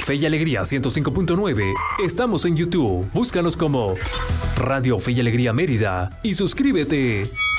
Fe y Alegría 105.9. Estamos en YouTube. Búscanos como Radio Fe y Alegría Mérida y suscríbete.